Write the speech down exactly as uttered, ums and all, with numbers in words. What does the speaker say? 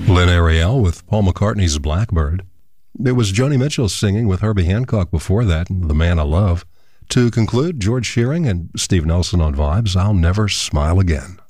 Lynn Ariel with Paul McCartney's Blackbird. It was Joni Mitchell singing with Herbie Hancock before that, The Man I Love. To conclude, George Shearing and Steve Nelson on Vibes, I'll Never Smile Again.